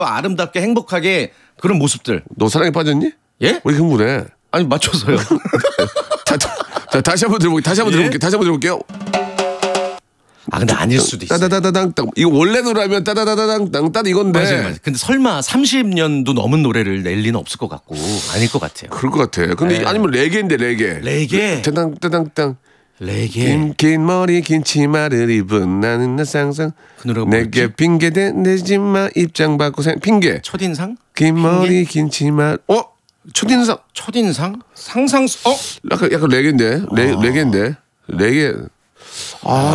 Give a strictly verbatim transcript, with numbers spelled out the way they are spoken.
아름답게 행복하게 그런 모습들. 너 사랑에 빠졌니? 예? 왜 이렇게 흥분해? 아니 맞춰서요. 자, 자, 자, 다시 한번 들어볼게요. 다시 한번 예? 들어볼게요. 다시 한번 들어볼게요. 아 근데 아닐 수도 있어요. 따다다다당 땅. 이거 원래 노래하면 따다다다당 땅 따 이건데. 맞아요, 맞아요. 근데 설마 삼십 년도 넘은 노래를 낼 리는 없을 것 같고 아닐 것 같아요. 그럴 것 같아. 근데 네. 아니면 레게인데 레게. 레게. 따당 따당 땅. 레게. 긴, 긴 머리 긴 치마를 입은 나는 나 상상. 그 노래가 내게 뭐였지? 핑계 대내지 마 입장 바꾸 생 핑계. 첫인상? 긴 핑계? 머리 긴 치마. 어? 첫인상. 첫인상? 상상 어? 약간 약간 레게인데. 레 레게인데. 레게. 아.